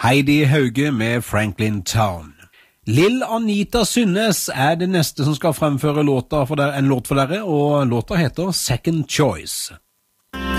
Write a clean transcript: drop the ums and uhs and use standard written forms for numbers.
Heidi Hauge med Franklin Town. Lill Anita Synnes det neste som skal fremføre en låt for dere, og låta heter Second Choice.